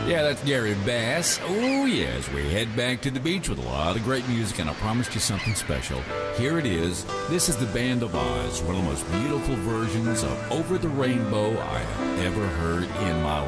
Yeah, that's Gary Bass. Oh, yes, we head back to the beach with a lot of great music, and I promised you something special. Here it is. This is the Band of Oz, one of the most beautiful versions of Over the Rainbow I have ever heard in my life.